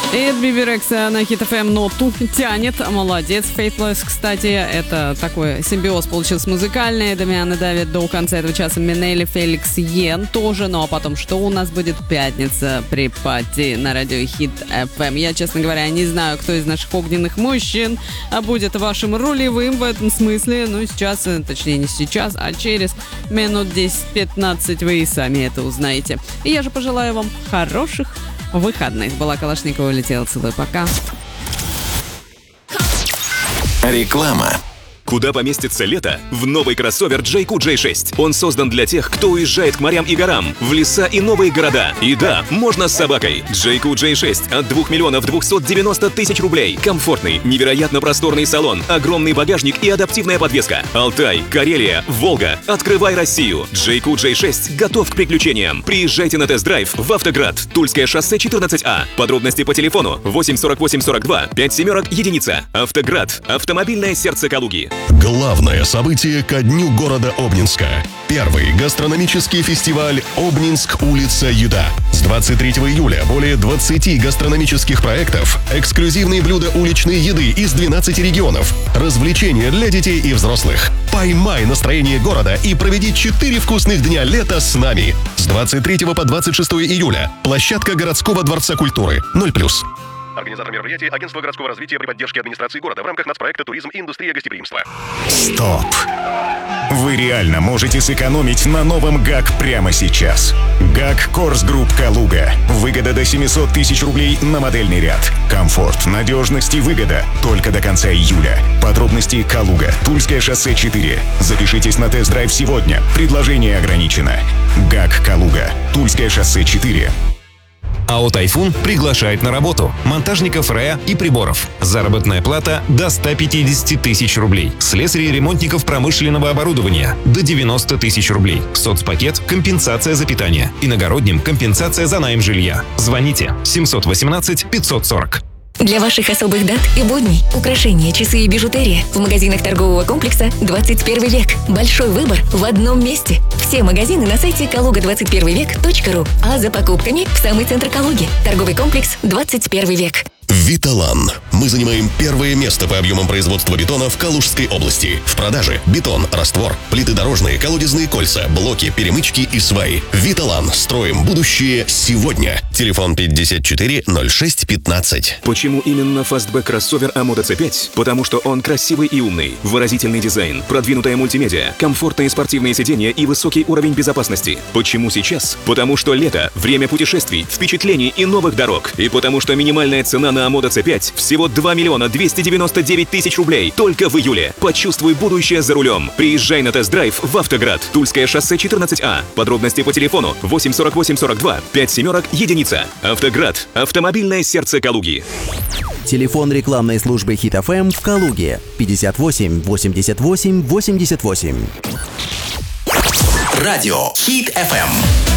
И Биби Рекс на Хит ФМ ноту тянет. Молодец. Faithless, кстати, это такой симбиоз получился музыкальный. Дамиан и Давид до конца этого часа. Минелли, Феликс, Йен тоже. Ну а потом, что у нас будет? Пятница при пати на радио Хит ФМ. Я, честно говоря, не знаю, кто из наших огненных мужчин будет вашим рулевым в этом смысле. Ну, сейчас, точнее, не сейчас, а через минут 10-15 вы и сами это узнаете. И я же пожелаю вам хороших выходных. Была Калашникова, улетела. Целую, пока. Реклама. Куда поместится лето? В новый кроссовер JQ J6. Он создан для тех, кто уезжает к морям и горам, в леса и новые города. И да, можно с собакой. JQ J6 от 2 миллионов 290 тысяч рублей. Комфортный, невероятно просторный салон, огромный багажник и адаптивная подвеска. Алтай, Карелия, Волга. Открывай Россию. JQ J6 готов к приключениям. Приезжайте на тест-драйв в Автоград. Тульское шоссе 14А. Подробности по телефону 84842 57 единица. Автоград. Автомобильное сердце Калуги. Главное событие ко дню города Обнинска. Первый гастрономический фестиваль «Обнинск. Улица Еда». С 23 июля более 20 гастрономических проектов, эксклюзивные блюда уличной еды из 12 регионов, развлечения для детей и взрослых. Поймай настроение города и проведи 4 вкусных дня лета с нами. С 23 по 26 июля. Площадка городского дворца культуры. 0+. Организатор мероприятия — Агентство городского развития при поддержке администрации города в рамках нацпроекта «Туризм и индустрия гостеприимства». Стоп! Вы реально можете сэкономить на новом ГАК прямо сейчас. ГАК Корс Групп Калуга. Выгода до 700 тысяч рублей на модельный ряд. Комфорт, надежность и выгода только до конца июля. Подробности: Калуга, Тульское шоссе 4. Запишитесь на тест-драйв сегодня. Предложение ограничено. ГАК Калуга, Тульское шоссе 4. АО «Тайфун» приглашает на работу монтажников РЭА и приборов. Заработная плата до 150 тысяч рублей. Слесарей и ремонтников промышленного оборудования до 90 тысяч рублей. Соцпакет – компенсация за питание. Иногородним – компенсация за найм жилья. Звоните 718 540. Для ваших особых дат и будней украшения, часы и бижутерия в магазинах торгового комплекса «21 век». Большой выбор в одном месте. Все магазины на сайте kaluga21vek.ru. А за покупками в самый центр Калуги. Торговый комплекс «21 век». Виталан. Мы занимаем первое место по объемам производства бетона в Калужской области. В продаже бетон, раствор, плиты дорожные, колодезные кольца, блоки, перемычки и сваи. Виталан. Строим будущее сегодня. Телефон 54 06 15. Почему именно фастбэк кроссовер Амода C5? Потому что он красивый и умный, выразительный дизайн, продвинутая мультимедиа, комфортные спортивные сиденья и высокий уровень безопасности. Почему сейчас? Потому что лето, время путешествий, впечатлений и новых дорог. И потому что минимальная цена на Амода C5 всего 2 миллиона 299 тысяч рублей только в июле. Почувствуй будущее за рулем. Приезжай на тест-драйв в Автоград. Тульское шоссе 14А. Подробности по телефону 84842 57 единица. Автоград. Автомобильное сердце Калуги. Телефон рекламной службы Хит ФМ в Калуге 58 88 88. Радио Хит ФМ.